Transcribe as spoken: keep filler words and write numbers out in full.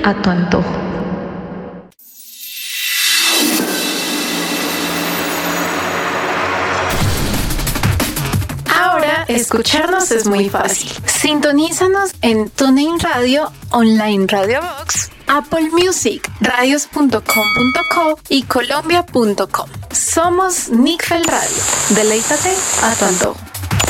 a tu antojo. Ahora escucharnos es muy fácil. Sintonízanos en TuneIn Radio, Online Radio Box, Apple Music, radios punto com punto co y colombia punto com. Somos Nickfel Radio. Deleítate a tu antojo.